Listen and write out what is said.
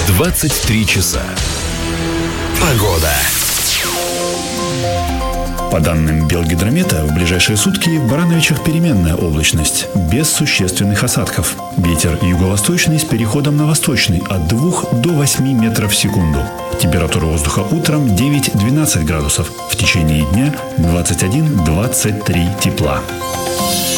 23 часа. Погода. По данным Белгидромета, в ближайшие сутки в Барановичах переменная облачность, без существенных осадков. Ветер юго-восточный с переходом на восточный от 2 до 8 метров в секунду. Температура воздуха утром 9-12 градусов, в течение дня 21-23 тепла.